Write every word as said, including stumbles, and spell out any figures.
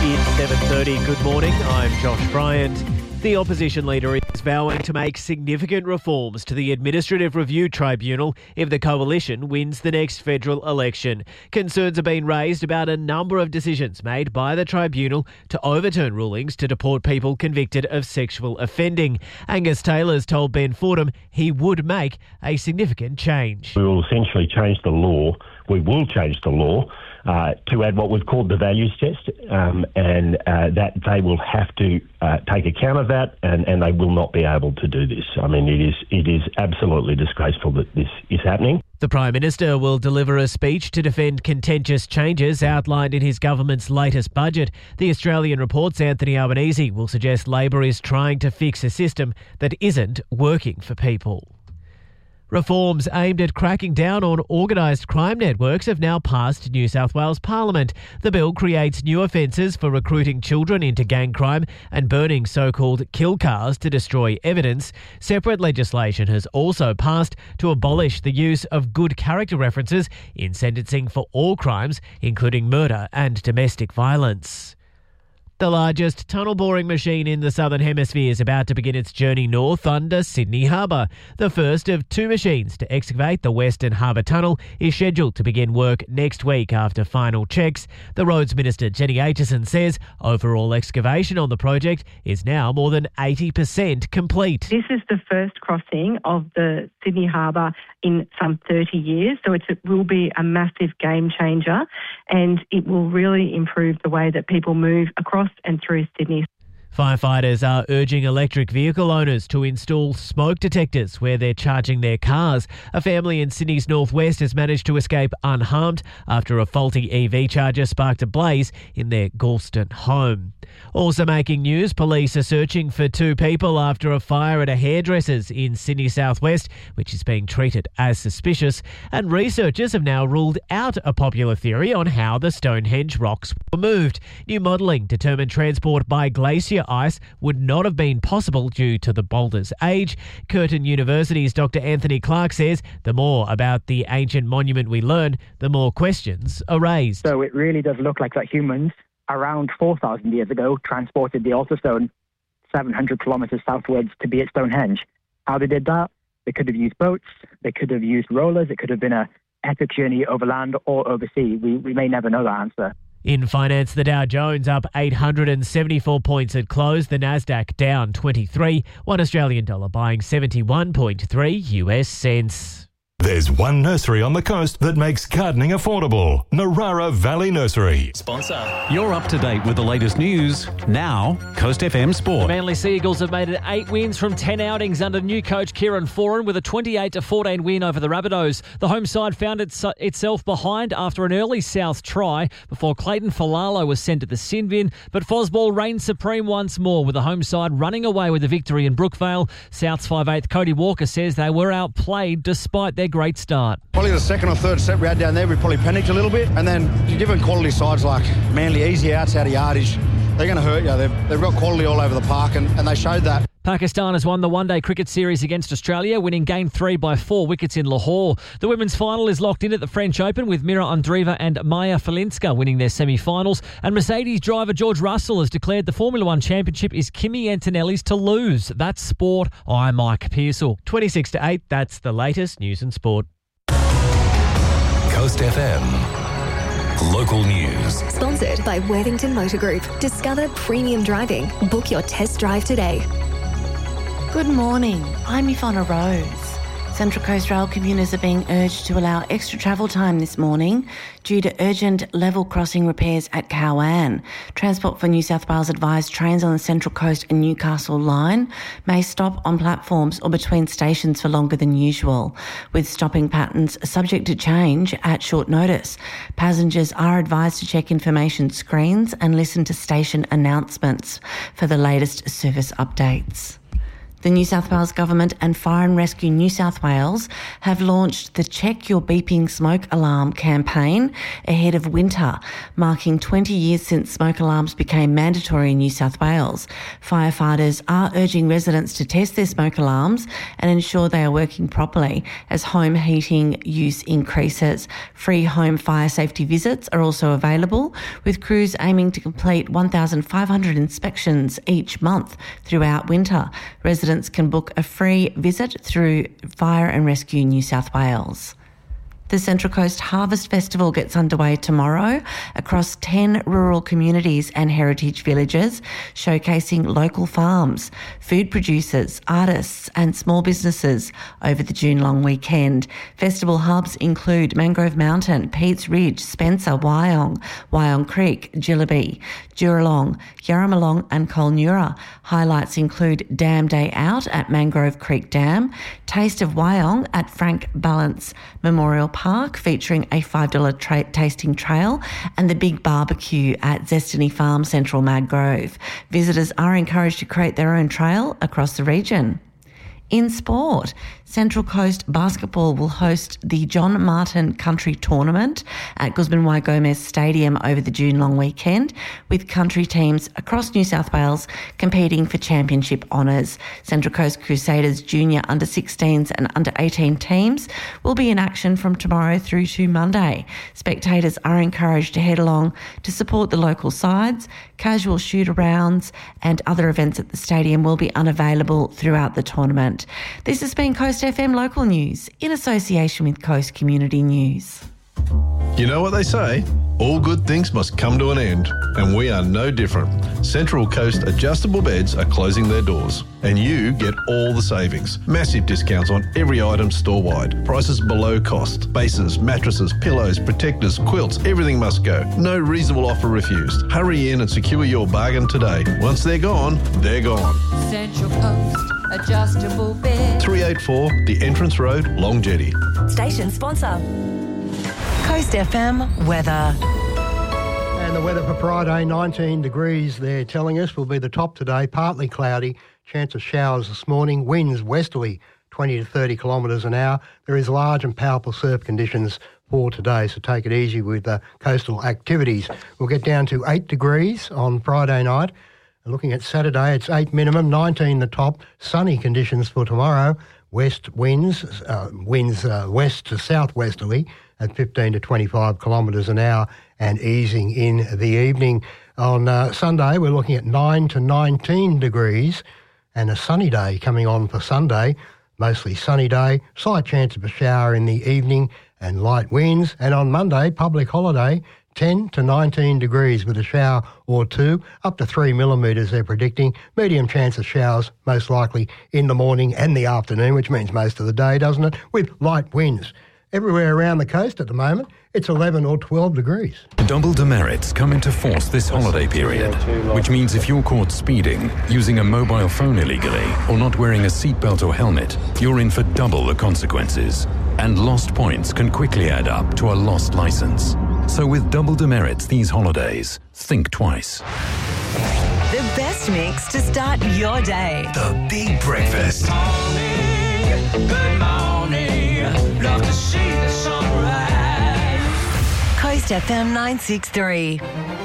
It's seven thirty. Good morning. I'm Josh Bryant. The opposition leader is vowing to make significant reforms to the Administrative Review Tribunal if the coalition wins the next federal election. Concerns have been raised about a number of decisions made by the tribunal to overturn rulings to deport people convicted of sexual offending. Angus Taylor's told Ben Fordham he would make a significant change. We will essentially change the law. We will change the law uh, to add what we've called the values test, um, and uh, that they will have to uh, take account of that, and, and they will not be able to do this. I mean, it is it is absolutely disgraceful that this is happening. The Prime Minister will deliver a speech to defend contentious changes outlined in his government's latest budget. The Australian Report's Anthony Albanese will suggest Labor is trying to fix a system that isn't working for people. Reforms aimed at cracking down on organised crime networks have now passed New South Wales Parliament. The bill creates new offences for recruiting children into gang crime and burning so-called kill cars to destroy evidence. Separate legislation has also passed to abolish the use of good character references in sentencing for all crimes, including murder and domestic violence. The largest tunnel boring machine in the Southern Hemisphere is about to begin its journey north under Sydney Harbour. The first of two machines to excavate the Western Harbour Tunnel is scheduled to begin work next week after final checks. The Roads Minister Jenny Aitchison says overall excavation on the project is now more than eighty percent complete. This is the first crossing of the Sydney Harbour in some thirty years, so it's, it will be a massive game changer, and it will really improve the way that people move across and through Sydney. Firefighters are urging electric vehicle owners to install smoke detectors where they're charging their cars. A family in Sydney's northwest has managed to escape unharmed after a faulty E V charger sparked a blaze in their Galston home. Also making news, police are searching for two people after a fire at a hairdresser's in Sydney southwest, which is being treated as suspicious. And researchers have now ruled out a popular theory on how the Stonehenge rocks were moved. New modelling determined transport by glacier ice would not have been possible due to the boulder's age. Curtin University's Doctor Anthony Clark says the more about the ancient monument we learn, the more questions are raised. So it really does look like that humans around four thousand years ago transported the altar stone seven hundred kilometres southwards to be at Stonehenge. How they did that? They could have used boats, they could have used rollers, it could have been a epic journey over land or over sea. We, we may never know that answer. In finance, the Dow Jones up eight hundred seventy-four points at close. The Nasdaq down twenty-three. One Australian dollar buying seventy-one point three U S cents. There's one nursery on the coast that makes gardening affordable. Narara Valley Nursery. Sponsor. You're up to date with the latest news. Now, Coast F M Sport. The Manly Sea Eagles have made it eight wins from ten outings under new coach Kieran Foran with a twenty-eight to fourteen win over the Rabbitohs. The home side found its, itself behind after an early South try before Clayton Falalo was sent to the sin bin, but Fosball reigned supreme once more with the home side running away with the victory in Brookvale. South's five eighth Cody Walker says they were outplayed despite their great start. Probably the second or third set we had down there, we probably panicked a little bit. And then given quality sides like Manly, easy outs out of yardage, they're going to hurt you. They've, they've got quality all over the park, and, and they showed that. Pakistan has won the one-day cricket series against Australia, winning game three by four wickets in Lahore. The women's final is locked in at the French Open with Mira Andreeva and Maya Falinska winning their semi-finals. And Mercedes driver George Russell has declared the Formula One Championship is Kimi Antonelli's to lose. That's sport. I'm Mike Pearsall. twenty-six to eight, that's the latest news and sport. Coast F M. Local news. Sponsored by Worthington Motor Group. Discover premium driving. Book your test drive today. Good morning. I'm Ivana Rose. Central Coast Rail commuters are being urged to allow extra travel time this morning due to urgent level crossing repairs at Cowan. Transport for New South Wales advised trains on the Central Coast and Newcastle line may stop on platforms or between stations for longer than usual, with stopping patterns subject to change at short notice. Passengers are advised to check information screens and listen to station announcements for the latest service updates. The The New South Wales Government and Fire and Rescue New South Wales have launched the Check Your Beeping Smoke Alarm campaign ahead of winter, marking twenty years since smoke alarms became mandatory in New South Wales. Firefighters are urging residents to test their smoke alarms and ensure they are working properly as home heating use increases. Free home fire safety visits are also available, with crews aiming to complete one thousand five hundred inspections each month throughout winter. Residents can book a free visit through Fire and Rescue New South Wales. The Central Coast Harvest Festival gets underway tomorrow across ten rural communities and heritage villages, showcasing local farms, food producers, artists and small businesses over the June long weekend. Festival hubs include Mangrove Mountain, Peats Ridge, Spencer, Wyong, Wyong Creek, Jillaby, Duralong, Yarramalong and Colnura. Highlights include Dam Day Out at Mangrove Creek Dam, Taste of Wyong at Frank Balance Memorial Park featuring a five dollars tra- tasting trail, and the Big Barbecue at Zestiny Farm Central Mangrove. Visitors are encouraged to create their own trail across the region. In sport, Central Coast Basketball will host the John Martin Country Tournament at Guzman Y Gomez Stadium over the June long weekend, with country teams across New South Wales competing for championship honours. Central Coast Crusaders junior under sixteens and under eighteen teams will be in action from tomorrow through to Monday. Spectators are encouraged to head along to support the local sides. Casual shoot-arounds and other events at the stadium will be unavailable throughout the tournament. This has been Coast F M Local News in association with Coast Community News. You know what they say? All good things must come to an end, and we are no different. Central Coast Adjustable Beds are closing their doors, and you get all the savings. Massive discounts on every item store-wide. Prices below cost. Bases, mattresses, pillows, protectors, quilts, everything must go. No reasonable offer refused. Hurry in and secure your bargain today. Once they're gone, they're gone. Central Coast Adjustable Beds. three eighty-four The Entrance Road, Long Jetty. Station sponsor. Coast F M weather. And the weather for Friday, nineteen degrees, they're telling us, will be the top today. Partly cloudy, chance of showers this morning. Winds westerly, twenty to thirty kilometres an hour. There is large and powerful surf conditions for today, so take it easy with uh, coastal activities. We'll get down to eight degrees on Friday night. And looking at Saturday, it's eight minimum, nineteen the top. Sunny conditions for tomorrow. West winds, uh, winds uh, west to southwesterly at fifteen to twenty-five kilometres an hour, and easing in the evening. On uh, Sunday, we're looking at nine to nineteen degrees and a sunny day coming on for Sunday. Mostly sunny day, slight chance of a shower in the evening and light winds. And on Monday, public holiday, ten to nineteen degrees with a shower or two, up to three millimetres they're predicting. Medium chance of showers, most likely in the morning and the afternoon, which means most of the day, doesn't it, with light winds. Everywhere around the coast at the moment, it's eleven or twelve degrees. Double demerits come into force this holiday period, which means if you're caught speeding, using a mobile phone illegally, or not wearing a seatbelt or helmet, you're in for double the consequences. And lost points can quickly add up to a lost licence. So with double demerits these holidays, think twice. The best mix to start your day. The Big Breakfast. Good morning, good morning. Love to see the sunrise. Coast F M nine six three.